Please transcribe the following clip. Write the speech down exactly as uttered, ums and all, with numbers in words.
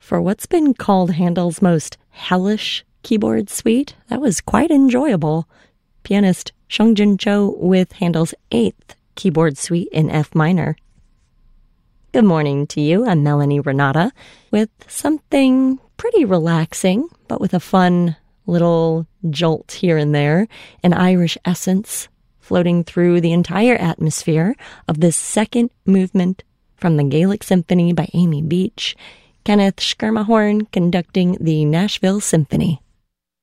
For what's been called Handel's most hellish keyboard suite, that was quite enjoyable. Pianist Seung-Jin Cho with Handel's eighth keyboard suite in F minor. Good morning to you. I'm Melanie Renata with something pretty relaxing, but with a fun little jolt here and there, an Irish essence floating through the entire atmosphere of this second movement from the Gaelic Symphony by Amy Beach, Kenneth Schermerhorn conducting the Nashville Symphony.